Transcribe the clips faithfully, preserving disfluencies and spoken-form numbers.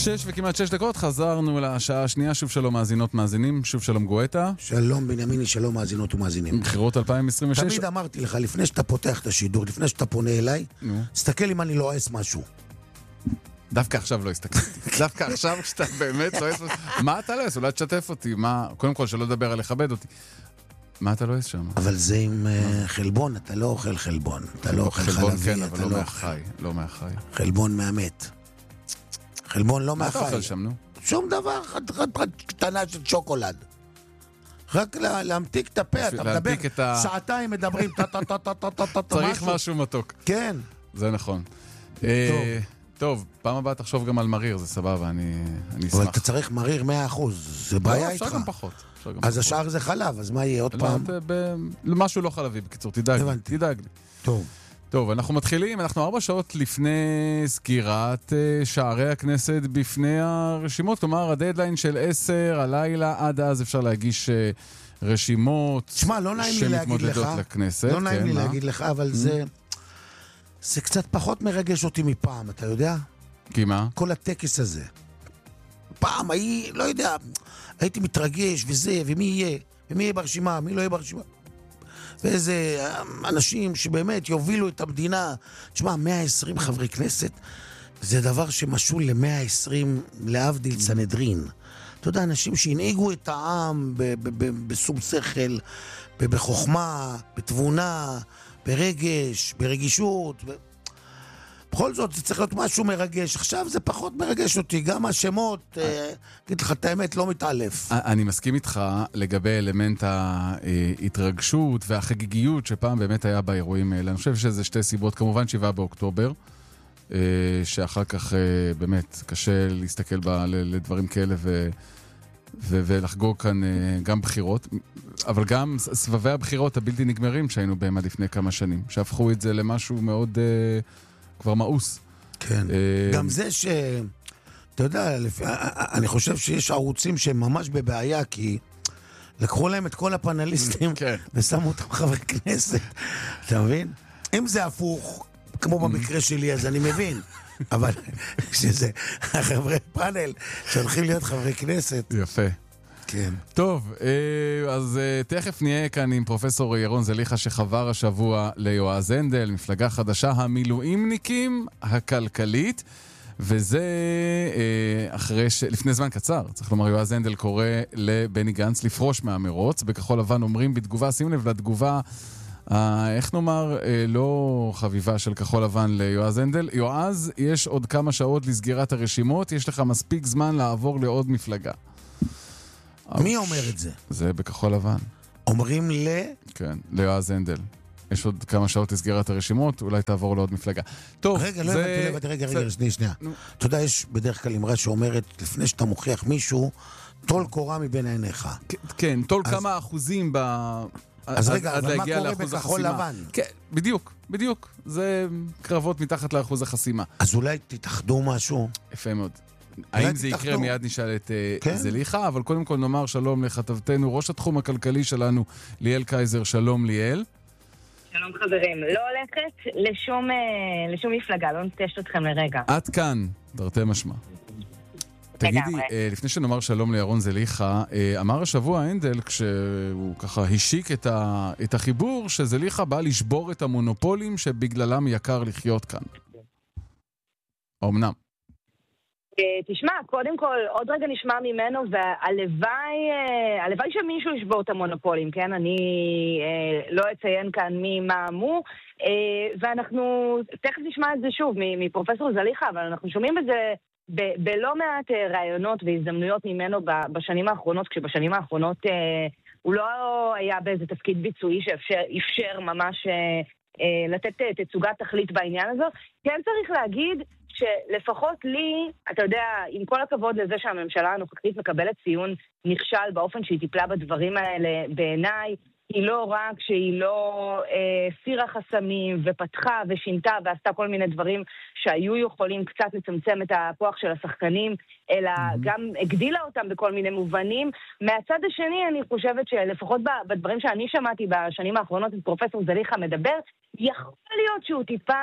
שש וכמעט שש דקות, חזרנו לשעה השנייה. שוב שלום מאזינות מאזינים, שוב שלום גואטה. שלום בנימיני, שלום מאזינות ומאזינים. בחירות אלפיים עשרים ושש. תמיד אמרתי לך, לפני שאתה פותח את השידור, לפני שאתה פונה אליי, נו. תסתכל אם אני לא אעש משהו. דווקא עכשיו לא הסתכלתי. דווקא עכשיו כשאתה באמת לא אעש משהו. מה אתה לא אעש? אולי תשתף אותי. מה? קודם כל שלא לדבר על לכבד אותי. מה אתה לא אעש שם? אבל זה עם uh, חלבון, אתה לא אוכל חלבון. אתה לא אוכל חלבון חלבי, כן, אתה אבל לא לא מהחי. לא מהחי. חלבון מהמת. חלבון לא מה אתה אוכל מהחי. שם, נו? שום דבר, חתיכה קטנה של שוקולד. רק לה- להמתיק את הפה, אתה מדבר, להמתיק את ה- שעתיים מדברים, טה טה טה טה טה טה טה צריך משהו מתוק. כן. זה נכון. אה, טוב, פעם הבאה תחשוב גם על מריר, זה סבבה, אני אני אבל אשמח. אתה צריך מריר מאה אחוז, זה בעיה לא, איתך. אפשר גם פחות. אפשר גם אז פחות. השאר זה חלב, אז מה יהיה עוד לא, פעם? אתה ב- משהו לא חלבי, בקיצור, תדאג לי, הבנתי. תדאג לי. טוב. טוב, אנחנו מתחילים, אנחנו ארבע שעות לפני סגירת אה, שערי הכנסת בפני הרשימות, כלומר הדדליין של עשר הלילה, עד אז אפשר להגיש אה, רשימות תשמע, לא נעים לי להגיד לך, שמתמודדות לכנסת. לא נעים כן, לי מה? להגיד לך, אבל זה זה קצת פחות מרגש אותי מפעם, אתה יודע? כי מה? כל הטקס הזה. פעם, הי, לא יודע, הייתי מתרגש וזה, ומי יהיה, ומי יהיה ברשימה, מי לא יהיה ברשימה. ואיזה אנשים שבאמת יובילו את המדינה. תשמע, מאה ועשרים חברי כנסת, זה דבר שמשול ל-מאה ועשרים להבדיל סנהדרין. אתה יודע, אנשים שהנהיגו את העם ב- ב- ב- בשום שכל, ב- בחוכמה, בתבונה, ברגש, ברגישות. ו... בכל זאת, זה צריך להיות משהו מרגש. עכשיו זה פחות מרגש אותי. גם השמות, אה, אגיד לך את האמת, לא מתעלף. אני מסכים איתך לגבי אלמנט ההתרגשות והחגיגיות שפעם באמת היה באירועים האלה. אני חושב שזה שתי סיבות, כמובן שבעה באוקטובר, אה, שאחר כך אה, באמת קשה להסתכל בה ל- לדברים כאלה ו... ו- ולחגוג כאן אה, גם בחירות, אבל גם ס- סבבי הבחירות הבלתי נגמרים שהיינו בהם עד לפני כמה שנים, שהפכו את זה למשהו מאוד אה, כבר מאוס. כן. אה, גם זה ש... אתה יודע, לפ... אני חושב שיש ערוצים שהם ממש בבעיה, כי לקחו להם את כל הפאנליסטים כן. ושמו אותם חברי כנסת. אתה מבין? אם זה הפוך, כמו במקרה שלי, אז אני מבין. אבל שזה החברי פאנל שהולכים להיות חברי כנסת. יפה. כן. טוב, אה, אז אה, תכף נהיה כאן עם פרופסור ירון זליכה שחבר השבוע ליועז הנדל, מפלגה חדשה, המילואימניקים הכלכלית, וזה אה, אחרי ש... לפני זמן קצר, צריך לומר, יועז הנדל קורא לבני גנץ לפרוש מהמרוץ, בכחול לבן אומרים בתגובה, שים לב לתגובה, אה, איך נאמר, אה, לא חביבה של כחול לבן ליועז הנדל, יועז, יש עוד כמה שעות לסגירת הרשימות, יש לך מספיק זמן לעבור לעוד מפלגה. מי אומר את זה? זה בכחול לבן. אומרים ל... כן, ליועז הנדל. יש עוד כמה שעות לסגירת הרשימות, אולי תעבור לעוד מפלגה. טוב, רגע, לא זה... הבנתי, לא הבנתי, רגע, רגע, זה... שנייה, שנייה. אתה יודע, יש בדרך כלל אמרה שאומרת, לפני שאתה מוכיח מישהו, טול קורה מבין עיניך. כן, טול אז- כמה אחוזים ב... אז עד- רגע, עד אבל מה להגיע קורה לאחוז בכחול החסימה. לבן? כן, בדיוק, בדיוק. זה קרבות מתחת לאחוז החסימה. אז אולי תתאחדו משהו? יפה מאוד. האם זה תתאחדו. יקרה? מיד נשאל את אה, כן. זליכה, אבל קודם כל נאמר שלום לכתבתנו, ראש התחום הכלכלי שלנו, ליאל קייזר. שלום ליאל. שלום חברים, לא הולכת לשום, אה, לשום מפלגה, לא נטשת אתכם לרגע. עד כאן, תרתי משמע. תגידי, לגמרי. אה, לפני שנאמר שלום לירון זליכה, אה, אמר השבוע הנדל, כשהוא ככה השיק את, ה, את החיבור, שזליכה בא לשבור את המונופולים שבגללם יקר לחיות כאן. אמנם. אה, תשמע, קודם כל, עוד רגע נשמע ממנו, והלוואי אה, הלוואי שמישהו ישבור את המונופולים, כן? אני אה, לא אציין כאן מי מה מו, אה, ואנחנו תכף נשמע את זה שוב מפרופסור זליכה, אבל אנחנו שומעים את זה ב- בלא מעט אה, רעיונות והזדמנויות ממנו ב- בשנים האחרונות, כשבשנים האחרונות אה, הוא לא היה באיזה תפקיד ביצועי שאפשר ממש אה, אה, לתת אה, תצוגת תכלית בעניין הזה. כן צריך להגיד שלפחות לי, אתה יודע, עם כל הכבוד לזה שהממשלה הנוכחית מקבלת ציון נכשל באופן שהיא טיפלה בדברים האלה, בעיניי, היא לא רק שהיא לא אה, סירה חסמים ופתחה ושינתה ועשתה כל מיני דברים שהיו יכולים קצת לצמצם את הכוח של השחקנים, אלא mm-hmm. גם הגדילה אותם בכל מיני מובנים. מהצד השני, אני חושבת שלפחות בדברים שאני שמעתי בשנים האחרונות את פרופסור זליכה מדבר, יכול להיות שהוא טיפה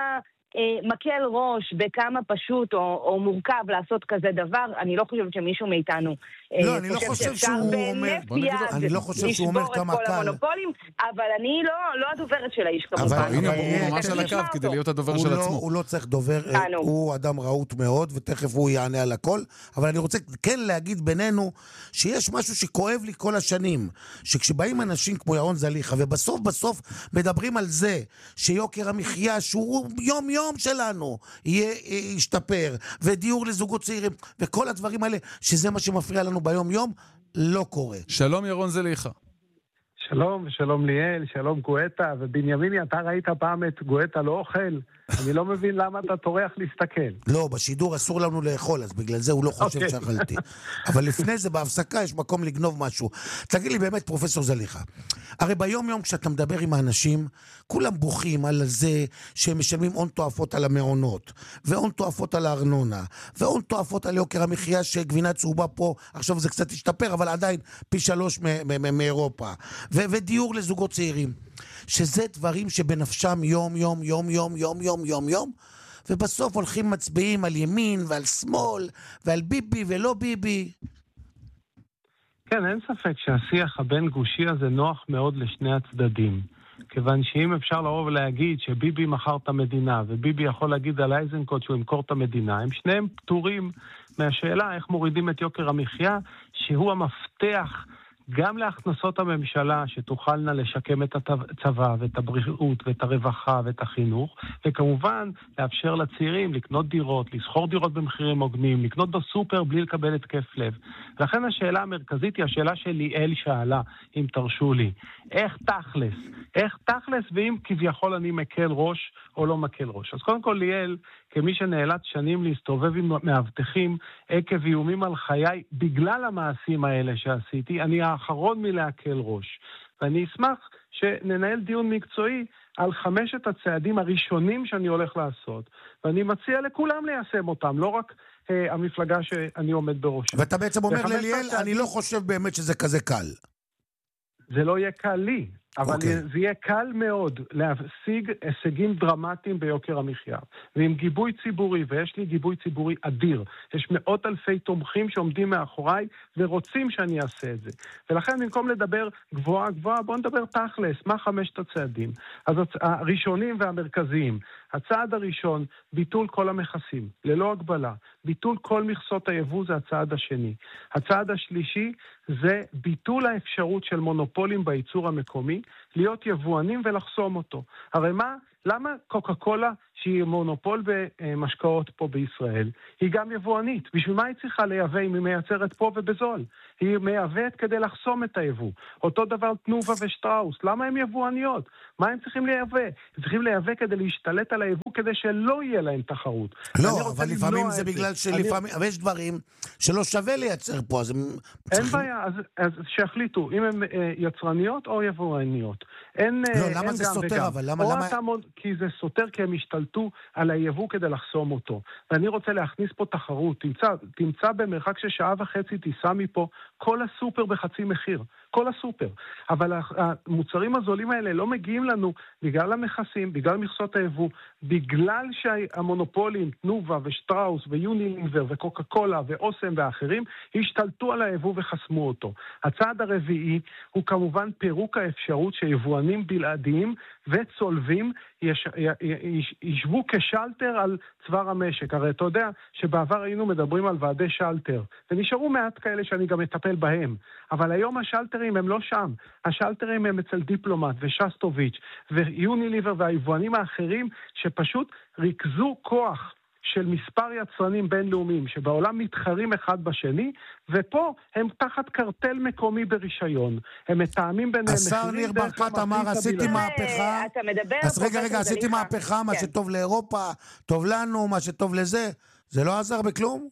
מקל ראש בכמה פשוט או, או מורכב לעשות כזה דבר, אני לא חושבת שמישהו מאיתנו לא, אני לא חושב שהוא אומר, אני לא חושב שהוא אומר כמה קל. המונופולים, אבל אני לא, לא הדוברת של האיש כמובן. אבל הנה, הוא ממש על הקו כדי להיות הדובר של עצמו. הוא לא צריך דובר, הוא אדם רהוט מאוד, ותכף הוא יענה על הכל, אבל אני רוצה כן להגיד בינינו, שיש משהו שכואב לי כל השנים, שכשבאים אנשים כמו ירון זליכה, ובסוף בסוף מדברים על זה, שיוקר המחיה, שהוא יום יום שלנו, יהיה, ישתפר, ודיור לזוגות צעירים, וכל הדברים האלה, שזה מה שמפריע לנו ביום יום, לא קורה. שלום ירון זליכה. שלום, ושלום ליאל, שלום גואטה, ובנימיני, אתה ראית פעם את גואטה לא אוכל? אני לא מבין למה אתה טורח להסתכל. לא, בשידור אסור לנו לאכול, אז בגלל זה הוא לא חושב okay. שאכלתי. אבל לפני זה, בהפסקה, יש מקום לגנוב משהו. תגיד לי באמת, פרופסור זליכה, הרי ביום יום כשאתה מדבר עם האנשים, כולם בוכים על זה שהם משלמים הון תועפות על המעונות, והון תועפות על הארנונה, והון תועפות על יוקר המחיה שגבינה צהובה פה, עכשיו זה קצת השתפר, אבל עדיין פי שלוש מאירופה, ודיור לזוגות צעירים. שזה דברים שבנפשם יום, יום, יום, יום, יום, יום, יום, יום, ובסוף הולכים מצביעים על ימין ועל שמאל, ועל ביבי ולא ביבי. כן, אין ספק שהשיח הבין גושי הזה נוח מאוד לשני הצדדים. כיוון שאם אפשר לרוב ולהגיד שביבי מכר את המדינה, וביבי יכול להגיד על אייזנקוט שהוא ימכור את המדינה, הם שניהם פטורים מהשאלה איך מורידים את יוקר המחיה, שהוא המפתח גם להכנסות הממשלה שתוכלנה לשקם את הצבא ואת הבריאות ואת הרווחה ואת החינוך, וכמובן לאפשר לצעירים לקנות דירות, לסחור דירות במחירים הוגנים, לקנות בסופר בלי לקבל התקף לב. לכן השאלה המרכזית היא השאלה שליאל שאלה, אם תרשו לי. איך תכלס? איך תכלס ואם כביכול אני מקל ראש או לא מקל ראש? אז קודם כל ליאל, כמי שנאלץ שנים להסתובב עם מאבטחים עקב איומים על חיי בגלל המעשים האלה שעשיתי, אני האחרון מלהקל ראש. ואני אשמח שננהל דיון מקצועי על חמשת הצעדים הראשונים שאני הולך לעשות, ואני מציע לכולם ליישם אותם, לא רק אה, המפלגה שאני עומד בראשה. ואתה בעצם אומר לליאל, אני לא חושב באמת שזה כזה קל. זה לא יהיה קל לי, אבל okay. זה יהיה קל מאוד להשיג הישגים דרמטיים ביוקר המחיה. ועם גיבוי ציבורי, ויש לי גיבוי ציבורי אדיר, יש מאות אלפי תומכים שעומדים מאחוריי ורוצים שאני אעשה את זה. ולכן במקום לדבר גבוהה גבוהה, בואו נדבר תכלס, מה חמשת הצעדים. אז הראשונים והמרכזיים, הצעד הראשון, ביטול כל המכסים, ללא הגבלה. ביטול כל מכסות היבוא זה הצעד השני. הצעד השלישי זה ביטול האפשרות של מונופולים בייצור המקומי, להיות יבואנים ולחסום אותו. הרי מה? למה קוקה קולה, שהיא מונופול במשקאות פה בישראל, היא גם יבואנית? בשביל מה היא צריכה לייבא אם היא מייצרת פה ובזול? היא מייבאת כדי לחסום את היבוא. אותו דבר תנובה ושטראוס. למה הם יבואניות? מה הם צריכים לייבא? הם צריכים לייבא כדי להשתלט על היבוא, כדי שלא יהיה להם תחרות. לא, אבל לפעמים זה בגלל שלפעמים, אבל יש דברים שלא שווה לייצר פה, אז הם אין בעיה, אז שיחליטו, אם הם יצרניות או יבואניות. לא, למה זה סותר? אבל למה... כי זה סותר, כי הם השתלטו על היבוא כדי לחסום אותו. ואני רוצה להכניס פה תחרות. תמצא, תמצא במרחק של שעה וחצי טיסה מפה כל הסופר בחצי מחיר. כל הסופר. אבל המוצרים הזולים האלה לא מגיעים לנו בגלל המכסים, בגלל מכסות היבוא, בגלל שהמונופולים, תנובה ושטראוס ויוניליבר וקוקה קולה ואוסם ואחרים, השתלטו על היבוא וחסמו אותו. הצעד הרביעי הוא כמובן פירוק האפשרות שיבואנים בלעדיים וצולבים יש, יש, ישבו כשלטר על צוואר המשק. הרי אתה יודע שבעבר היינו מדברים על ועדי שלטר, ונשארו מעט כאלה שאני גם מטפל בהם. אבל היום השלטרים הם לא שם. השלטרים הם אצל דיפלומט ושסטוביץ' ויוניליבר והיבואנים האחרים שפשוט ריכזו כוח של מספר יצרנים בינלאומיים שבעולם מתחרים אחד בשני, ופה הם תחת קרטל מקומי ברישיון. הם מתאמים ביניהם... השר ניר ברקת אמר, עשיתי מהפכה. אתה מדבר... אז רגע, רגע, עשיתי מהפכה, מה שטוב לאירופה, טוב לנו, מה שטוב לזה. זה לא עזר בכלום?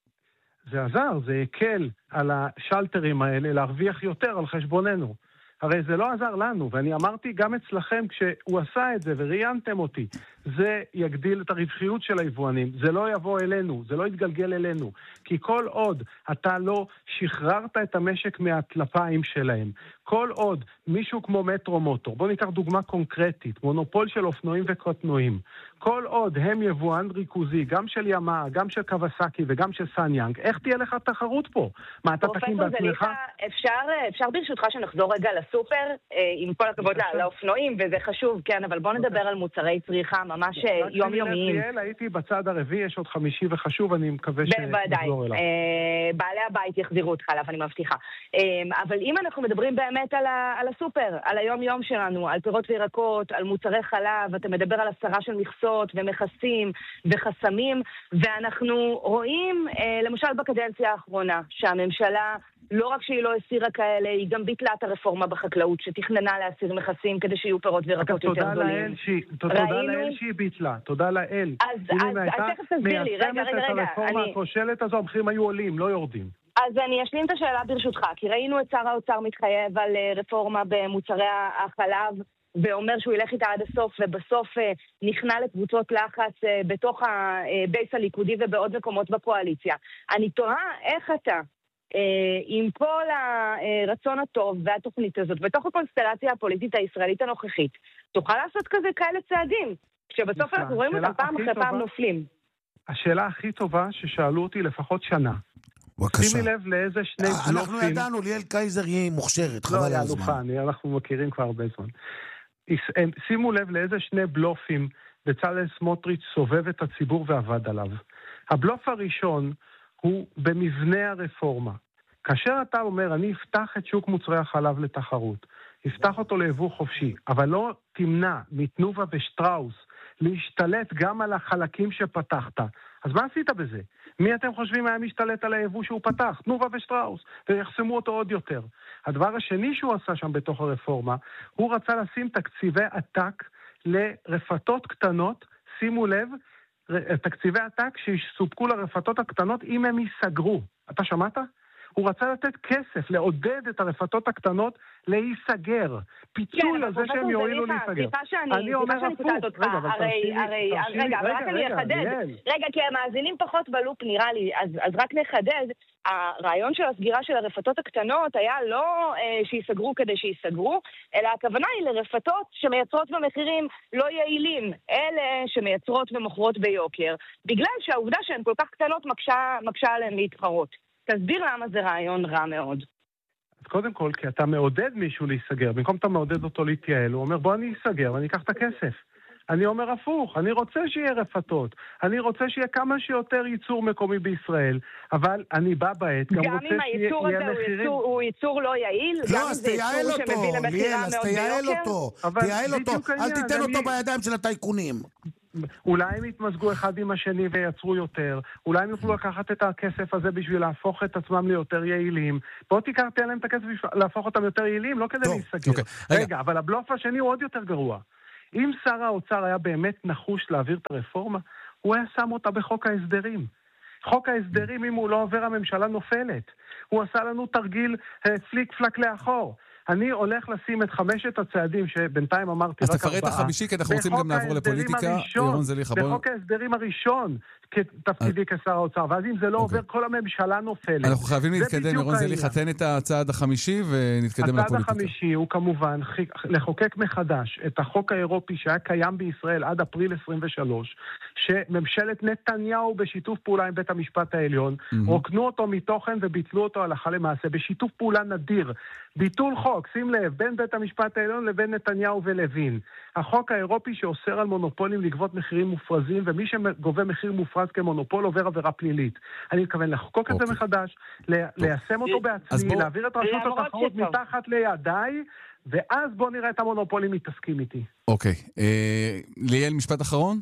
זה עזר, זה הקל על השלטרים האלה להרוויח יותר על חשבוננו. הרי זה לא עזר לנו, ואני אמרתי גם אצלכם כשהוא עשה את זה וראיינתם אותי, זה יגדיל את הרווחיות של היבואנים, זה לא יבוא אלינו, זה לא יתגלגל אלינו, כי כל עוד אתה לא שחררת את המשק מהטלפיים שלהם, כל עוד מישהו כמו מטרו מוטור, בוא ניקח דוגמה קונקרטית, מונופול של אופנועים וקטנועים, כל עוד הם יבואן ריכוזי, גם של ימה, גם של קווסקי וגם של סניאנג, איך תהיה לך תחרות פה? מה, אתה תקים בעצמך? פרופסור זליכה, אפשר, אפשר ברשותך שנחזור רגע לסופר, עם כל הכבוד לאופנועים, וזה חשוב, כן, אבל בוא נדבר על מוצרי צריכה ממש יומיומיים. הייתי בצד הרביעי, יש עוד חמישי וחשוב, אני מקווה שנחזור אליו. בעלי הבית יחזירו אותך עליו, אני מבטיחה. אבל אם אנחנו מדברים באמת על הסופר, על היום-יום שלנו, על פירות וירקות, על מוצרי חלב, אתה מדבר על הסרה של מכסות, ומכסים וחסמים, ואנחנו רואים, למשל בקדנציה האחרונה, שהממשלה, לא רק שהיא לא הסירה כאלה, היא גם ביטלה את הרפורמה בחקלאות, שתכננה להסיר מכסים כדי שיהיו פירות וירקות יותר גדולים. תודה לאל שהיא ביטלה, תודה לאל. אז תכף תסביר לי, רגע, רגע, רגע. הרפורמה הכושלת הזו, המחירים היו עולים, לא יורדים. אז אני אשלים את השאלה ברשותך, כי ראינו את שר האוצר מתחייב על רפורמה במוצרי החלב, ואומר שהוא ילך איתה עד הסוף, ובסוף נכנע לקבוצות לחץ בתוך הבייס הליכודי ובעוד מקומות בקואליציה. אני תוהה איך אתה, עם כל הרצון הטוב והתוכנית הזאת, בתוך הקונסטלציה הפוליטית הישראלית הנוכחית, תוכל לעשות כזה כאלה צעדים, כשבסוף אנחנו רואים אותם פעם אחרי פעם נופלים. השאלה הכי טובה ששאלו אותי לפחות שנה. שימי לב לאיזה שני בלופים... אנחנו ידענו, ליאל קייזר היא מוכשרת, חבל על הזמן. לא, אנחנו מכירים כבר הרבה זמן. שימו לב לאיזה שני בלופים בצלאל סמוטריץ' סובב את הציבור ועבד עליו. הבלוף הראשון הוא במבנה הרפורמה. כאשר אתה אומר, אני אפתח את שוק מוצרי החלב לתחרות, אפתח אותו ליבוא חופשי, אבל לא תמנע מתנובה ושטראוס להשתלט גם על החלקים שפתחת. אז מה עשית בזה? מי אתם חושבים היה משתלט על היבוא שהוא פתח? תנובה ושטראוס, ויחסמו אותו עוד יותר. הדבר השני שהוא עשה שם בתוך הרפורמה, הוא רצה לשים תקציבי עתק לרפתות קטנות, שימו לב, תקציבי עתק שיסופקו לרפתות הקטנות אם הם ייסגרו. אתה שמעת? הוא רצה לתת כסף, לעודד את הרפתות הקטנות להיסגר. פיצוי לזה שהם יועילו להיסגר. אני אומר הפוך. רגע, אבל רק אני אחדד. רגע, כי המאזינים פחות בלופ נראה לי, אז רק נחדד. הרעיון של הסגירה של הרפתות הקטנות היה לא שיסגרו כדי שיסגרו, אלא הכוונה היא לרפתות שמייצרות במחירים לא יעילים, אלה שמייצרות ומוכרות ביוקר, בגלל שהעובדה שהן כל כך קטנות מקשה עליהן להתחרות. תסביר למה זה רעיון רע מאוד. אז קודם כל, כי אתה מעודד מישהו להיסגר, במקום אתה מעודד אותו להתייעל, הוא אומר בוא אני אסגר ואני אקח את הכסף. אני אומר הפוך, אני רוצה שיהיה רפתות, אני רוצה שיהיה כמה שיותר ייצור מקומי בישראל, אבל אני בא בעת, גם, גם רוצה שיהיה מחירים. גם אם הייצור הזה הוא, הוא ייצור לא יעיל, לא, גם אז תייעל אותו, ליאל, אז תייעל אותו, תייעל אותו, אל תיתן אותו אני... בידיים של הטייקונים. אולי הם יתמזגו אחד עם השני וייצרו יותר, אולי הם יוכלו לקחת את הכסף הזה בשביל להפוך את עצמם ליותר יעילים. בוא תיקח, תהיה להם את הכסף בשביל להפוך אותם יותר יעילים, לא כדי להיסגר. אוקיי. רגע, אבל הבלוף השני הוא עוד יותר גרוע. אם שר האוצר היה באמת נחוש להעביר את הרפורמה, הוא היה שם אותה בחוק ההסדרים. חוק ההסדרים, אם הוא לא עובר, הממשלה נופלת. הוא עשה לנו תרגיל פליק פלק לאחור. אני הולך לשים את חמשת הצעדים שבינתיים אמרתי רק ארבעה. אז תפרט החמישי, כי אנחנו רוצים גם לעבור לפוליטיקה. ירון זליכה, בוא... בחוק ההסדרים הראשון, כתפקידי כשר האוצר, ואז אם זה לא עובר, כל הממשלה נופלת. אנחנו חייבים להתקדם, ירון זליכה, תן את הצעד החמישי ונתקדם לפוליטיקה. הצעד החמישי הוא כמובן לחוקק מחדש את החוק האירופי שהיה קיים בישראל עד אפריל עשרים ושלוש, שממשלת נתניהו בשיתוף פעולה עם בית המשפט העליון, רוקנו אותו מתוכן וביטלו אותו הלכה למעשה, בשיתוף פעולה נדיר. ביטול חוק, שים לב, בין בית המשפט העליון לבין נתניהו ולוין. החוק האירופי שאוסר על מונופולים לגבות מחירים מופרזים, ומי שגובה מחיר מופרז כמונופול עובר עבירה פלילית. אני מתכוון לחוקוק את זה מחדש, ליישם אותו בעצמי, להעביר את רשות התחרות מתחת לידיי, ואז בוא נראה את המונופולים מתעסקים איתי. אוקיי. ליאל, משפט אחרון?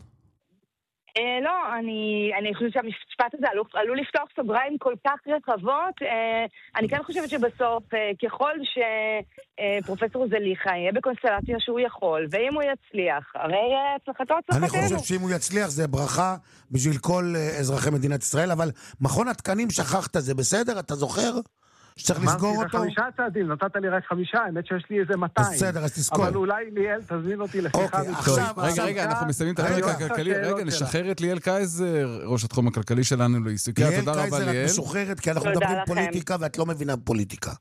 אה, לא, אני, אני חושבת שהמשפט הזה עלול, עלול לפתוח סוגריים כל כך רחבות. אה, אני כן חושבת שבסוף, אה, ככל שפרופסור זליכה יהיה בקונסטלציה שהוא יכול, ואם הוא יצליח, הרי הצלחתו הצלחתנו. אני חושב שאם הוא יצליח זה ברכה בשביל כל אה, אזרחי מדינת ישראל, אבל מכון התקנים שכחת, זה בסדר? אתה זוכר? שצריך לסגור אותו? אמרתי, זה חמישה צעדים, נתת לי רק חמישה, האמת שיש לי איזה מאתיים. בסדר, אז תזכור. אבל אולי ליאל תזמין אותי לשיחה. אוקיי, עכשיו... רגע, רגע, אנחנו מסיימים את החלק הכלכלי. רגע, נשחרר את ליאל קייזר, ראש התחום הכלכלי שלנו לעיסוקיה. תודה רבה, ליאל. ליאל קייזר, את משוחררת, כי אנחנו מדברים פוליטיקה, ואת לא מבינה פוליטיקה.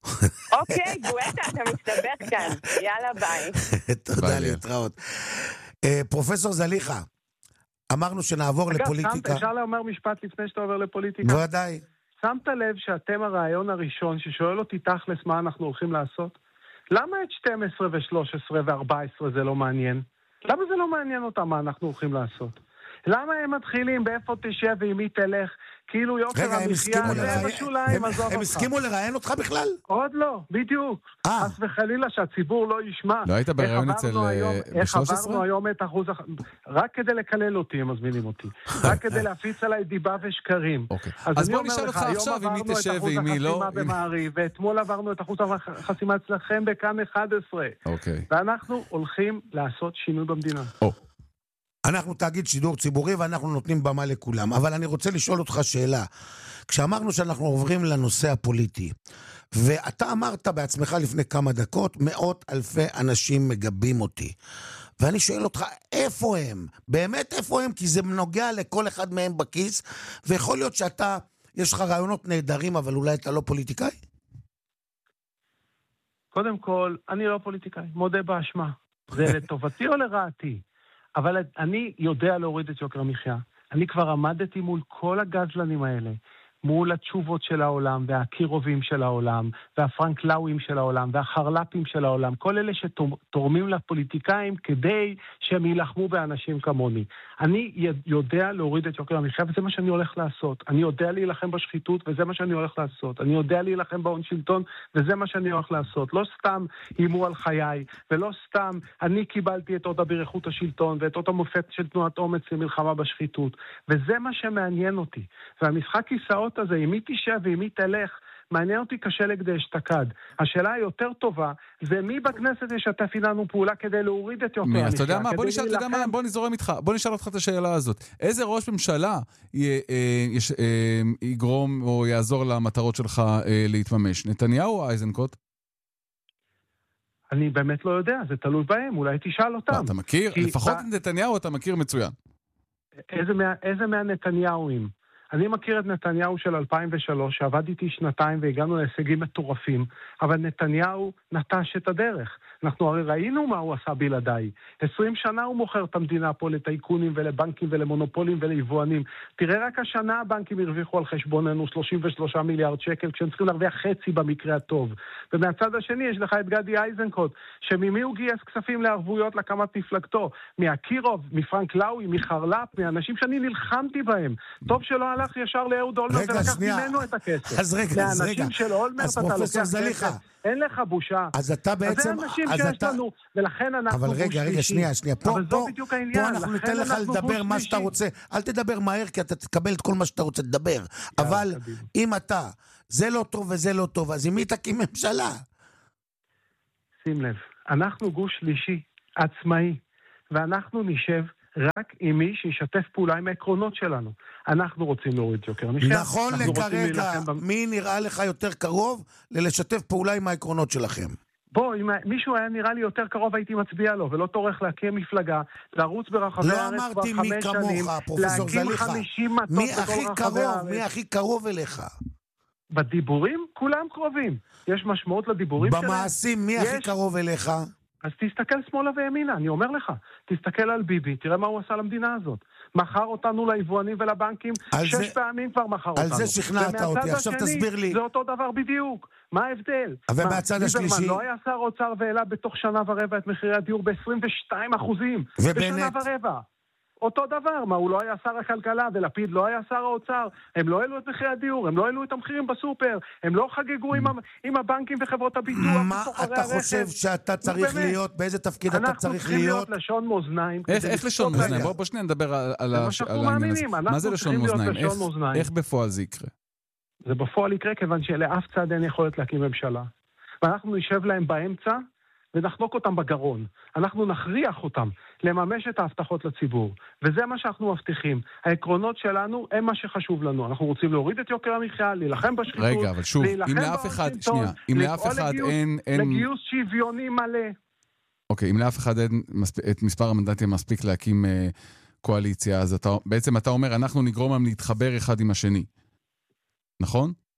אוקיי, גואטה, אתה מסתבך כאן. יאללה, ביי. תודה, להתראות. פרופסור זליכה, אמרנו שנעבור אגב, לפוליטיקה. אפשר לומר משפט לפני שאתה עובר לפוליטיקה? בוודאי. שמת לב שאתם הרעיון הראשון ששואל אותי תכלס מה אנחנו הולכים לעשות? למה את שתים עשרה ו-שלוש עשרה ו-ארבע עשרה זה לא מעניין? למה זה לא מעניין אותם מה אנחנו הולכים לעשות? למה הם מתחילים באיפה תשב ועם מי תלך? כאילו יוקר המחיה זה בשוליים, עזוב אותך. הם הסכימו לראיין אותך בכלל? עוד לא, בדיוק. חס וחלילה שהציבור לא ישמע. לא היית בראיון אצל איך עברנו היום את אחוז... רק כדי לקלל אותי הם מזמינים אותי. רק כדי להפיץ עליי דיבה ושקרים. אז בוא נשאל אותך עכשיו עם מי תשב ועם מי לא. ואתמול עברנו את אחוז החסימה אצלכם בכאן אחת עשרה. ואנחנו הולכים לעשות שינוי במדינה. אנחנו תאגיד שידור ציבורי ואנחנו נותנים במה לכולם. אבל אני רוצה לשאול אותך שאלה. כשאמרנו שאנחנו עוברים לנושא הפוליטי, ואתה אמרת בעצמך לפני כמה דקות, מאות אלפי אנשים מגבים אותי. ואני שואל אותך, איפה הם? באמת איפה הם? כי זה נוגע לכל אחד מהם בכיס, ויכול להיות שאתה, יש לך רעיונות נהדרים, אבל אולי אתה לא פוליטיקאי? קודם כל, אני לא פוליטיקאי, מודה באשמה. זה לטובתי או לרעתי? אבל אני יודע להוריד את יוקר המחיה. אני כבר עמדתי מול כל הגזלנים האלה, מול התשובות של העולם, והקירובים של העולם, והפרנקלאוים של העולם, והחרלפים של העולם, כל אלה שתורמים לפוליטיקאים כדי שהם ילחמו באנשים כמוני. אני יודע להוריד את יוקר המחיה, וזה מה שאני הולך לעשות. אני יודע להילחם בשחיתות, וזה מה שאני הולך לעשות. אני יודע להילחם בהון שלטון, וזה מה שאני הולך לעשות. לא סתם אימו על חיי, ולא סתם אני קיבלתי את אות אביר איכות השלטון, ואת אות המופת של תנועת אומץ למלחמה בשחיתות. וזה מה שמעניין אותי. והמשחק כיסאות הזה, אם מי תשב ואם מי תלך, מעניין אותי כשלג דאשתקד. השאלה היותר טובה, זה מי בכנסת ישתף איתנו פעולה כדי להוריד את יוקר המחיה. אז אתה יודע מה, בוא נשאל, אתה יודע מה, בוא נזורם איתך, בוא נשאל אותך את השאלה הזאת. איזה ראש ממשלה יגרום או יעזור למטרות שלך להתממש? נתניהו או אייזנקוט? אני באמת לא יודע, זה תלוי בהם, אולי תשאל אותם. אתה מכיר? לפחות את נתניהו אתה מכיר מצוין. איזה מהנתניהוים? אני מכיר את נתניהו של אלפיים ושלוש, שעבד איתי שנתיים והגענו להישגים מטורפים, אבל נתניהו נטש את הדרך. אנחנו הרי ראינו מה הוא עשה בלעדיי. עשרים שנה הוא מוכר את המדינה פה לטייקונים ולבנקים ולמונופולים וליבואנים. תראה רק השנה הבנקים הרוויחו על חשבוננו שלושים ושלושה מיליארד שקל, כשהם צריכים להרוויח חצי במקרה הטוב. ומהצד השני יש לך את גדי אייזנקוט, שממי הוא גייס כספים לערבויות להקמת מפלגתו? מהקירוב, מפרנק לאוי, מחרל"פ, מאנשים שאני נלחמתי בהם. טוב שלא הלך ישר לאהוד אולמרט ולקח ממנו את הכסף. אז רגע, אז רגע. מהאנשים של אולמרט אתה לוקח כסף. אין לך בושה. אז אתה בעצם... אז זה אנשים שיש אתה... לנו, ולכן אנחנו... אבל רגע, רגע, שנייה, שנייה. פה, אבל פה, זו בדיוק העניין. פה אנחנו ניתן לך לדבר מה שאתה רוצה. אל תדבר מהר, כי אתה תקבל את כל מה שאתה רוצה לדבר. אבל אם אתה, זה לא טוב וזה לא טוב, אז עם מי תקים ממשלה? שים לב, אנחנו גוש שלישי, עצמאי, ואנחנו נשב רק עם מי שישתף פעולה עם העקרונות שלנו. אנחנו רוצים להוריד יוקר המחיה. נכון לכרגע, מי נראה לך יותר קרוב ללשתף פעולה עם העקרונות שלכם? בוא, אם מישהו היה נראה לי יותר קרוב, הייתי מצביע לו, ולא תורך להקים מפלגה, לרוץ ברחבי הארץ כבר חמש שנים, לא אמרתי מי כמוך, פרופסור זליכה. מי הכי קרוב, מי הכי קרוב אליך? בדיבורים, כולם קרובים. יש משמעות לדיבורים שלהם. במעשים, מי הכי קרוב אליך? אז תסתכל שמאלה וימינה, אני אומר לך. תסתכל על ביבי, תראה מה הוא עשה למדינה הזאת. מכר אותנו ליבואנים ולבנקים, שש זה... פעמים כבר מכר על אותנו. על זה שכנעת אותי, עכשיו השני, תסביר לי. זה אותו דבר בדיוק. מה ההבדל? ומהצד השלישי? ליברמן לא היה שר אוצר והעלה בתוך שנה ורבע את מחירי הדיור ב-עשרים ושתיים אחוזים. ובנט? בשנה ורבע. אותו דבר, מה, הוא לא היה שר הכלכלה, ולפיד לא היה שר האוצר, הם לא העלו את מחירי הדיור, הם לא העלו את המחירים בסופר, הם לא חגגו עם, עם הבנקים וחברות הביטוח. מה אתה חושב שאתה צריך להיות, באיזה תפקיד אתה צריך להיות? אנחנו צריכים להיות לשון מאזניים. איך, איך לשון מאזניים? בוא, בוא שניה נדבר על, על העניין הזה. מה זה לשון מאזניים? איך, איך בפועל זה יקרה? זה בפועל יקרה כיוון שלאף צד אין יכולת להקים ממשלה. ואנחנו נשב להם באמצע, ונחנוק אותם בגרון. אנחנו נכריח אותם לממש את ההבטחות לציבור. וזה מה שאנחנו מבטיחים. העקרונות שלנו הם מה שחשוב לנו. אנחנו רוצים להוריד את יוקר המחיה, להילחם בשחיתות, רגע, אבל שוב, אם לאף אחד, שנייה, אם לאף אחד אין... לגיוס שוויוני מלא. אוקיי, אם לאף אחד אין את מספר המנדטים מספיק להקים קואליציה, אז בעצם אתה אומר, אנחנו נגרום להם להתחבר אחד עם השני. נכון?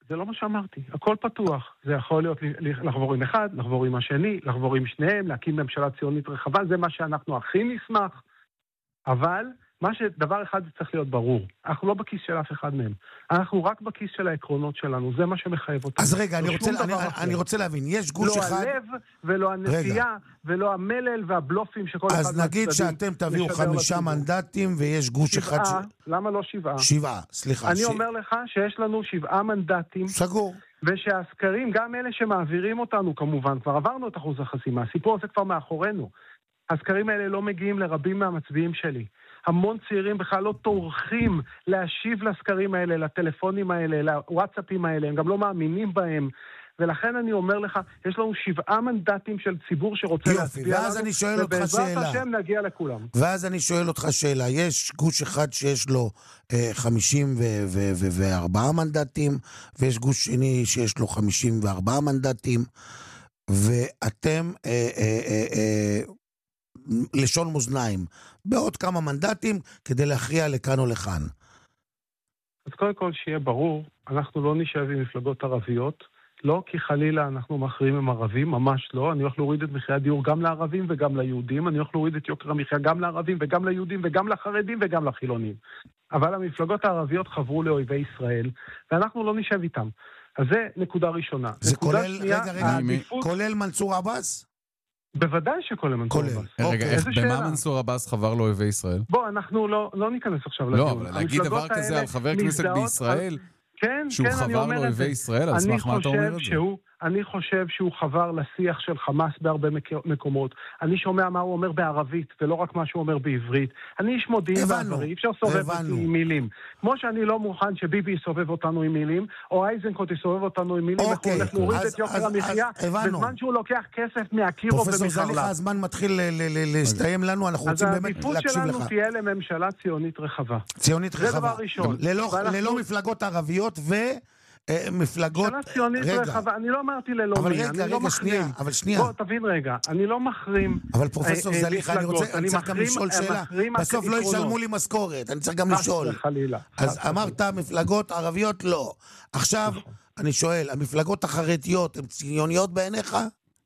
זה לא מה שאמרתי. הכל פתוח. זה יכול להיות לחבור עם אחד, לחבור עם השני, לחבור עם שניהם, להקים ממשלה ציונית רחבה, זה מה שאנחנו הכי נשמח. אבל מה שדבר אחד זה צריך להיות ברור. אנחנו לא בכיס של אף אחד מהם. אנחנו רק בכיס של העקרונות שלנו. זה מה שמחייב אותנו. אז רגע, אני רוצה, אני, אני רוצה להבין. יש גוש לא אחד... לא הלב ולא הנטייה ולא המלל והבלופים שכל אחד... אז נגיד שאתם תביאו חמישה מנדטים ויש גוש שבעה, אחד... ש... למה לא שבעה? שבעה, סליחה. אני ש... אומר לך שיש לנו שבעה מנדטים. סגור. ושהסקרים, גם אלה שמעבירים אותנו כמובן, כבר עברנו את אחוז החסימה. הסיפור הזה כבר מאחורינו. הסקרים האלה לא מגיעים לרבים מהמצביעים שלי. המון צעירים בכלל לא טורחים להשיב לסקרים האלה, לטלפונים האלה, לוואטסאפים האלה, הם גם לא מאמינים בהם. ולכן אני אומר לך, יש לנו שבעה מנדטים של ציבור שרוצה להצביע ואז אני שואל אותך שאלה. ובעזרת השם נגיע לכולם. ואז אני שואל אותך שאלה. יש גוש אחד שיש לו אה, חמישים וארבעה מנדטים, ויש גוש שני שיש לו חמישים וארבעה מנדטים, ואתם... אה, אה, אה, אה, לשון מאזניים, בעוד כמה מנדטים כדי להכריע לכאן או לכאן. אז קודם כל שיהיה ברור, אנחנו לא נשב עם מפלגות ערביות, לא כי חלילה אנחנו מכריעים עם ערבים, ממש לא, אני הולך להוריד את מחירי הדיור גם לערבים וגם ליהודים, אני הולך להוריד את יוקר המחיה גם לערבים וגם ליהודים וגם לחרדים וגם לחילונים. אבל המפלגות הערביות חברו לאויבי ישראל, ואנחנו לא נשב איתם. אז זה נקודה ראשונה. זה נקודה כולל, שנייה, רגע, רגע, העדיפות... כולל מנסור עבאס? בוודאי שכולל מנסור עבאס. רגע, איך, במה מנסור עבאס חבר לאויבי ישראל? בוא, אנחנו לא, לא ניכנס עכשיו לדיון. לדיון. לא, אבל להגיד דבר כזה על חבר כנסת בישראל, כן, שהוא כן, חבר לאויבי ישראל, על סמך מה אתה אומר את זה? שהוא, אני חושב שהוא חבר לשיח של חמאס בהרבה מקומות. אני שומע מה הוא אומר בערבית, ולא רק מה שהוא אומר בעברית. אני איש מודיעין בעברי, אי אפשר לסובב אותי עם מילים. כמו שאני לא מוכן שביבי יסובב אותנו עם מילים, או אייזנקוט יסובב אותנו עם מילים, אוקיי, אנחנו הולך להוריד את יוקר המחיה, בזמן שהוא לוקח כסף מהקירו ומחרלה. פרופסור זליכה, הזמן מתחיל להסתיים לנו, אנחנו רוצים באמת להקשיב לך. אז העדיפות שלנו תהיה לממשלה ציונית רחבה. ציונית רחבה. זה דבר ראשון. ללא מפלגות ערביות ו... מפלגות... ממשלה ציונית רחבה, אני לא אמרתי ללא אבל מי, רגע, אני לא רגע, שנייה, מחרים. אבל שנייה. בוא, תבין רגע, אני לא מחרים אבל פרופסור זליכה, אני רוצה, אני צריך גם לשאול שאלה. בסוף לא ישלמו לי משכורת, אני צריך גם לשאול. אז אמרת, מפלגות ערביות לא. עכשיו, אני שואל, המפלגות החרדיות הן ציוניות בעיניך?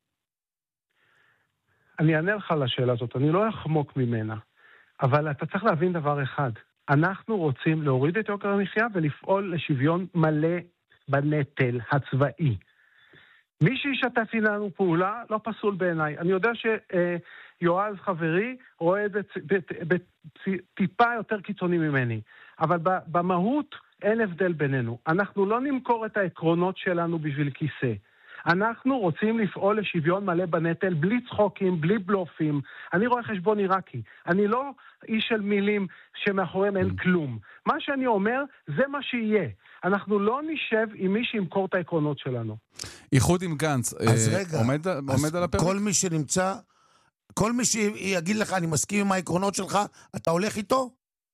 אני אענה לך לשאלה הזאת, אני לא אחמוק ממנה. אבל אתה צריך להבין דבר אחד. אנחנו רוצים להוריד את יוקר המחיה ולפעול לשוויון מלא בנטל הצבאי. מי שישתף לנו פעולה לא פסול בעיניי. אני יודע שיועז חברי רואה את זה טיפה יותר קיצוני ממני. אבל במהות אין הבדל בינינו. אנחנו לא נמכור את העקרונות שלנו בשביל כיסא. אנחנו רוצים לפעול לשוויון מלא בנטל, בלי צחוקים, בלי בלופים. אני רואה חשבון עיראקי. אני לא איש של מילים שמאחוריהם אין כלום. מה שאני אומר, זה מה שיהיה. אנחנו לא נשב עם מי שימכור את העקרונות שלנו. איחוד עם גנץ, אז רגע, עומד, עומד על הפרק? כל מי שנמצא, כל מי שיגיד לך, אני מסכים עם העקרונות שלך, אתה הולך איתו?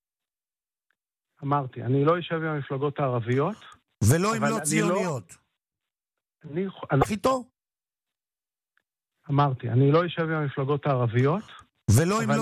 אמרתי, אני לא אשב עם המפלגות הערביות. ולא עם לא ציוניות. אני הולך איתו? אמרתי, אני לא אשב עם המפלגות הערביות. ולא עם לא